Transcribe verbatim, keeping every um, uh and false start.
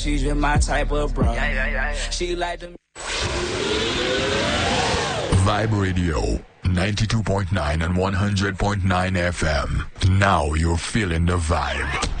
She's just my type of bro. Yeah, yeah, yeah, yeah. She like them. Vibe Radio, ninety-two point nine and one hundred point nine F M. Now you're feeling the vibe.